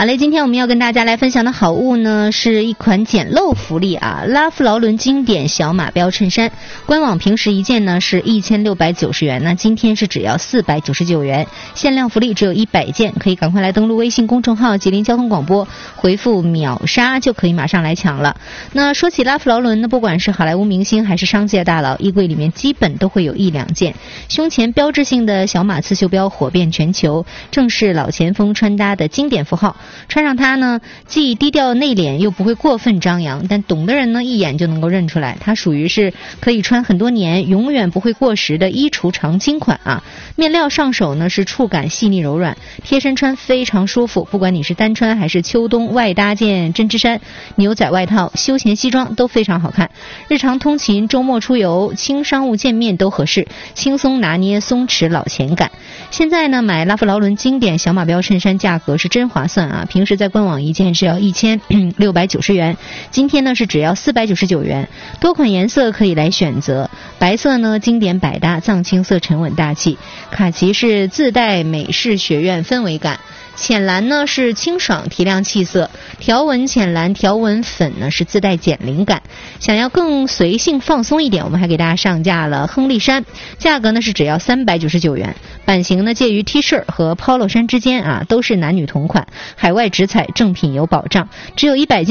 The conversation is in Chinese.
好嘞，今天我们要跟大家来分享的好物呢，是一款捡漏福利啊，拉夫劳伦经典小马标衬衫，官网平时一件呢是1690元，那今天是只要499元，限量福利只有100件，可以赶快来登录微信公众号吉林交通广播，回复秒杀就可以马上来抢了。那说起拉夫劳伦呢，不管是好莱坞明星还是商界大佬，衣柜里面基本都会有1-2件。胸前标志性的小马刺绣标火遍全球，正是老前锋穿搭的经典符号。穿上它呢，既低调内敛又不会过分张扬，但懂的人呢一眼就能够认出来，它属于是可以穿很多年，永远不会过时的衣橱常青款啊。面料上手呢是触感细腻柔软，贴身穿非常舒服，不管你是单穿还是秋冬外搭件针织衫、牛仔外套、休闲西装都非常好看。日常通勤、周末出游、轻商务见面都合适，轻松拿捏松弛老前感。现在呢，买拉夫劳伦经典小马标衬衫价格是真划算啊！平时在官网一件是要1690元，今天呢是只要499元，多款颜色可以来选择。白色呢经典百搭，藏青色沉稳大气，卡其是自带美式学院氛围感。浅蓝呢是清爽提亮气色，条纹浅蓝、条纹粉呢是自带减龄感。想要更随性放松一点，我们还给大家上架了亨利衫，价格呢是只要399元，版型呢介于 T 恤和 Polo 衫之间啊，都是男女同款，海外直采，正品有保障，只有100件。